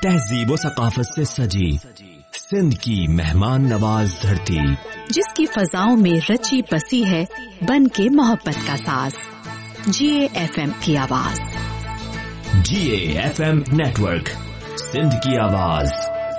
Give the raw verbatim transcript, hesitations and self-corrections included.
तहजीब व सकाफत से सजी सिंध की मेहमान नवाज धरती, जिसकी फजाओं में रची बसी है बन के मोहब्बत का साज। जीए एफ एम की आवाज। जीए एफ एम नेटवर्क, सिंध की आवाज।